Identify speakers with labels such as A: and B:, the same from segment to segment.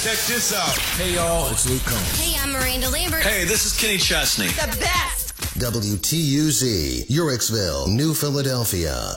A: Check this out.
B: Hey, y'all, it's Luke Combs.
C: Hey, I'm Miranda Lambert.
D: Hey, this is Kenny Chesney.
C: The best.
E: WTUZ, Uricksville, New Philadelphia.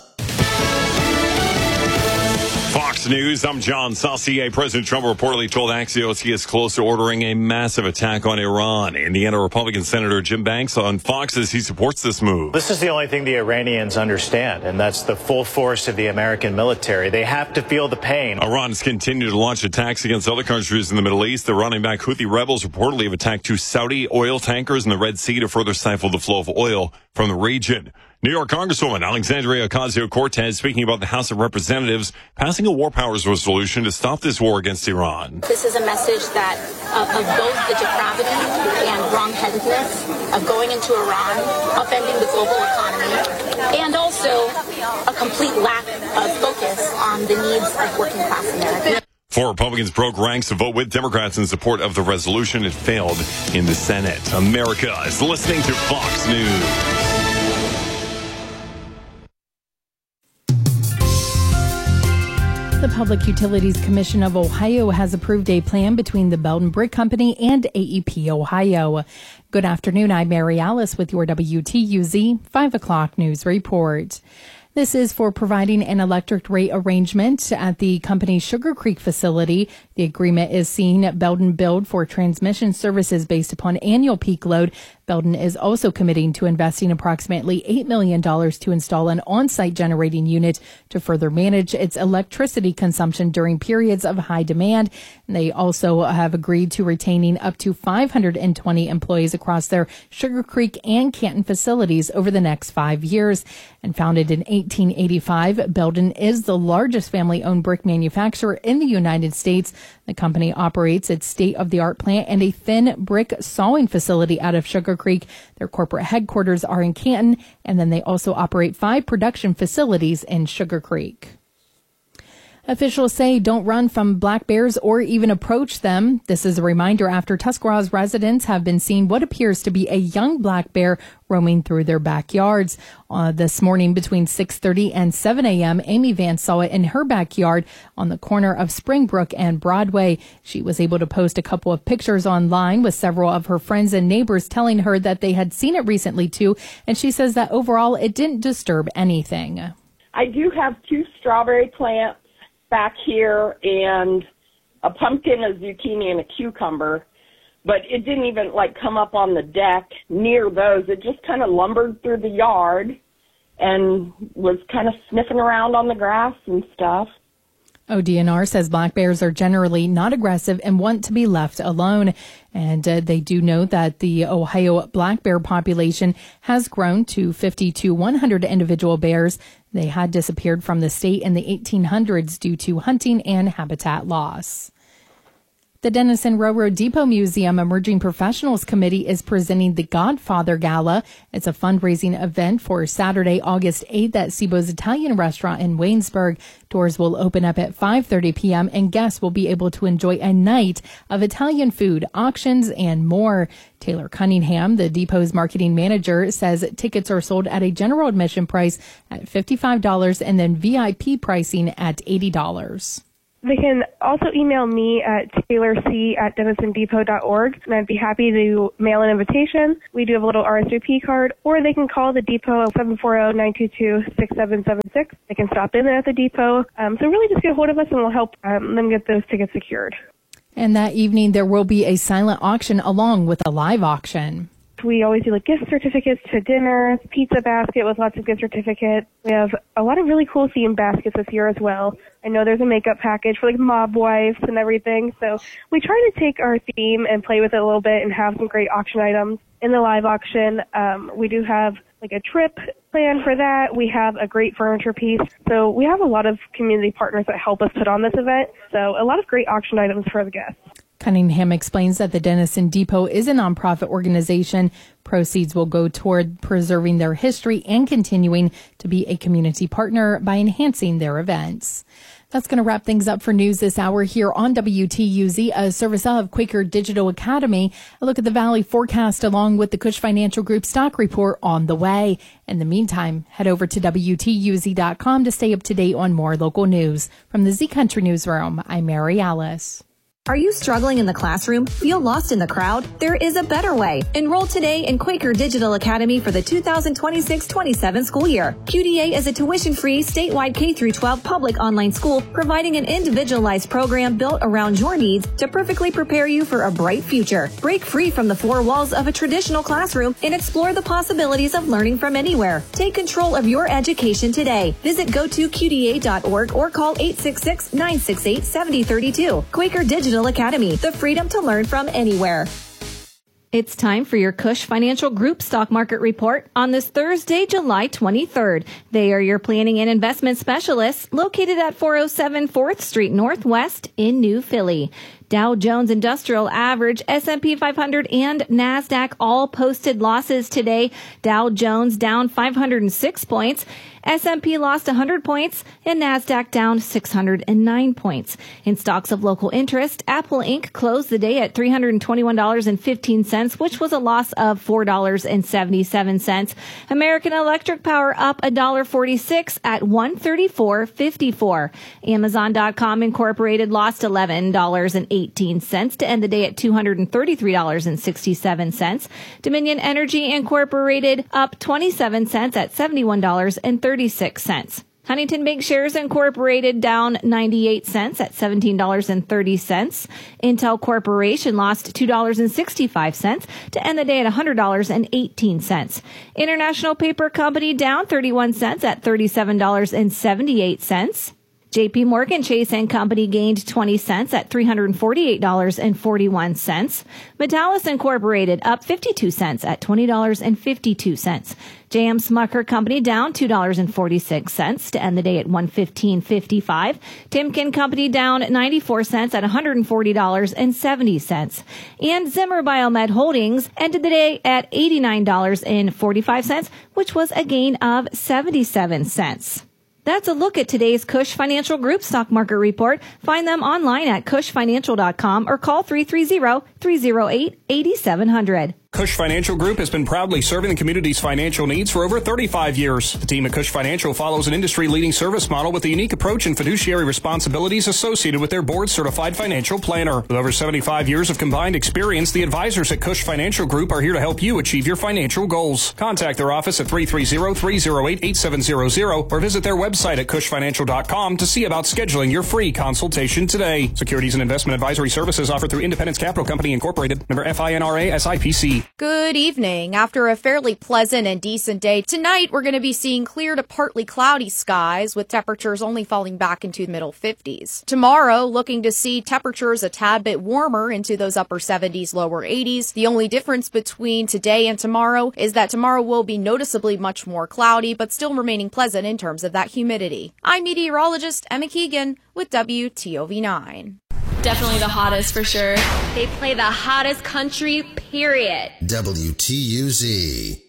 F: Fox News, I'm John Saucier. President Trump reportedly told Axios he is close to ordering a massive attack on Iran. Indiana Republican Senator Jim Banks on Fox says he supports this move.
G: This is the only thing the Iranians understand, and that's the full force of the American military. They have to feel the pain.
F: Iran has continued to launch attacks against other countries in the Middle East. The running-back Houthi rebels reportedly have attacked 2 Saudi oil tankers in the Red Sea to further stifle the flow of oil from the region. New York Congresswoman Alexandria Ocasio-Cortez speaking about the House of Representatives passing a war powers resolution to stop this war against Iran.
H: This is a message that of both the depravity and wrongheadedness of going into Iran, upending the global economy, and also a complete lack of focus on the needs of working class Americans.
F: 4 Republicans broke ranks to vote with Democrats in support of the resolution. It failed in the Senate. America is listening to Fox News.
I: The Public Utilities Commission of Ohio has approved a plan between the Belden Brick Company and AEP Ohio. Good afternoon. I'm Mary Alice with your WTUZ 5 o'clock news report. This is for providing an electric rate arrangement at the company's Sugar Creek facility. The agreement is seeing Belden build for transmission services based upon annual peak load. Belden is also committing to investing approximately $8 million to install an on-site generating unit to further manage its electricity consumption during periods of high demand. They also have agreed to retaining up to 520 employees across their Sugar Creek and Canton facilities over the next 5 years. And founded in 1885, Belden is the largest family-owned brick manufacturer in the United States. The company operates its state-of-the-art plant and a thin brick sawing facility out of Sugar Creek. Their corporate headquarters are in Canton, and then they also operate 5 production facilities in Sugar Creek. Officials say don't run from black bears or even approach them. This is a reminder after Tuscarawas residents have been seeing what appears to be a young black bear roaming through their backyards. This morning between 6:30 and 7 a.m., Amy Vance saw it in her backyard on the corner of Springbrook and Broadway. She was able to post a couple of pictures online with several of her friends and neighbors telling her that they had seen it recently too, and she says that overall it didn't disturb anything.
J: I do have 2 strawberry plants back here and a pumpkin, a zucchini, and a cucumber, but it didn't even come up on the deck near those. It just kind of lumbered through the yard and was kind of sniffing around on the grass and stuff.
I: ODNR says black bears are generally not aggressive and want to be left alone. And they do note that the Ohio black bear population has grown to 50 to 100 individual bears. They had disappeared from the state in the 1800s due to hunting and habitat loss. The Denison Railroad Depot Museum Emerging Professionals Committee is presenting the Godfather Gala. It's a fundraising event for Saturday, August 8th at Cibo's Italian Restaurant in Waynesburg. Doors will open up at 5:30 p.m. and guests will be able to enjoy a night of Italian food, auctions, and more. Taylor Cunningham, the Depot's marketing manager, says tickets are sold at a general admission price at $55 and then VIP pricing at $80.
K: They can also email me at taylorc@denisondepot.org, and I'd be happy to mail an invitation. We do have a little RSVP card, or they can call the depot at 740-922-6776. They can stop in at the depot. So really just get a hold of us, and we'll help them get those tickets secured.
I: And that evening, there will be a silent auction along with a live auction.
K: We always do gift certificates to dinner, pizza basket with lots of gift certificates. We have a lot of really cool themed baskets this year as well. I know there's a makeup package for mob wives and everything. So we try to take our theme and play with it a little bit and have some great auction items. In the live auction, we do have a trip plan for that. We have a great furniture piece. So we have a lot of community partners that help us put on this event. So a lot of great auction items for the guests.
I: Cunningham explains that the Denison Depot is a nonprofit organization. Proceeds will go toward preserving their history and continuing to be a community partner by enhancing their events. That's going to wrap things up for news this hour here on WTUZ, a service of Quaker Digital Academy. A look at the Valley forecast along with the Cush Financial Group stock report on the way. In the meantime, head over to WTUZ.com to stay up to date on more local news. From the Z Country Newsroom, I'm Mary Alice.
A: Are you struggling in the classroom? Feel lost in the crowd? There is a better way. Enroll today in Quaker Digital Academy for the 2026-27 school year. QDA is a tuition-free statewide K-12 public online school providing an individualized program built around your needs to perfectly prepare you for a bright future. Break free from the four walls of a traditional classroom and explore the possibilities of learning from anywhere. Take control of your education today. Visit gotoqda.org or call 866-968-7032. Quaker Digital Academy, the freedom to learn from anywhere. It's time for your Cush Financial Group Stock Market Report on this Thursday, July 23rd. They are your planning and investment specialists located at 407 4th Street Northwest in New Philly. Dow Jones Industrial Average, S&P 500, and NASDAQ all posted losses today. Dow Jones down 506 points. S&P lost 100 points and NASDAQ down 609 points. In stocks of local interest, Apple Inc. closed the day at $321.15, which was a loss of $4.77. American Electric Power up $1.46 at $134.54. Amazon.com Incorporated lost $11.18 to end the day at $233.67. Dominion Energy Incorporated up 27 cents at $71.36. Huntington Bank Shares Incorporated down 98 cents at $17.30. Intel Corporation lost $2.65 to end the day at $100.18. International Paper Company down 31 cents at $37.78. JP Morgan Chase & Company gained 20 cents at $348.41. Metallus Incorporated up 52 cents at $20.52. J.M. Smucker Company down $2.46 to end the day at $115.55. Timken Company down 94 cents at $140.70. And Zimmer Biomed Holdings ended the day at $89.45, which was a gain of 77 cents. That's a look at today's Cush Financial Group Stock Market Report. Find them online at cushfinancial.com or call 330-308-8700.
B: Cush Financial Group has been proudly serving the community's financial needs for over 35 years. The team at Cush Financial follows an industry-leading service model with a unique approach and fiduciary responsibilities associated with their board-certified financial planner. With over 75 years of combined experience, the advisors at Cush Financial Group are here to help you achieve your financial goals. Contact their office at 330-308-8700 or visit their website at cushfinancial.com to see about scheduling your free consultation today. Securities and investment advisory services offered through Independence Capital Company Incorporated, member FINRA SIPC.
D: Good evening. After a fairly pleasant and decent day, tonight we're going to be seeing clear to partly cloudy skies with temperatures only falling back into the middle 50s. Tomorrow, looking to see temperatures a tad bit warmer into those upper 70s, lower 80s. The only difference between today and tomorrow is that tomorrow will be noticeably much more cloudy, but still remaining pleasant in terms of that humidity. I'm meteorologist Emma Keegan with WTOV9.
C: Definitely the hottest for sure. They play the hottest country, period.
E: WTUZ.